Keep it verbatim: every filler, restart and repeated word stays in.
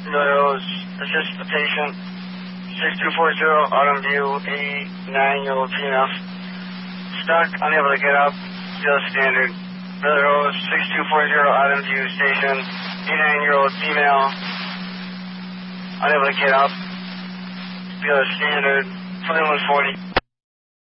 Rose, assist the patient. six two four zero, Autumn View, eighty-nine-year-old female. Stuck, unable to get up, still standard. Rose, six two four zero, Autumn View Station, eighty-nine-year-old female. Unable to get up, still standard. twenty-one forty.